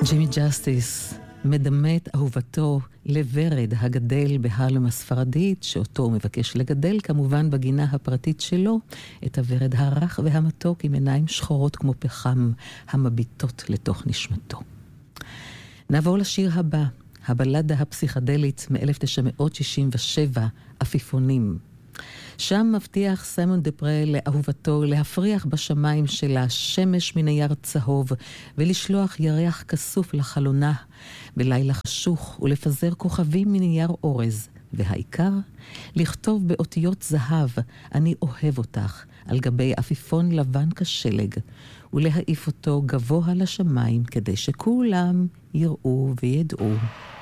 ג'ימי ג'סטיס מדמה את אהובתו לוורד הגדל בהרלם הספרדית, שאותו הוא מבקש לגדל כמובן בגינה הפרטית שלו, את הוורד הרך והמתוק עם עיניים שחורות כמו פחם המביטות לתוך נשמתו. נעבור לשיר הבא, הבלדה הפסיכדלית מ-1967, עפיפונים. שם מבטיח סיימון דה פרה לאהובתו להפריח בשמיים שלה שמש מנייר צהוב ולשלוח ירח כסוף לחלונה בלילה חשוך ולפזר כוכבים מנייר אורז, והעיקר לכתוב באותיות זהב אני אוהב אותך על גבי עפיפון לבן כשלג ולהעיף אותו גבוה לשמיים כדי שכולם יראו וידעו.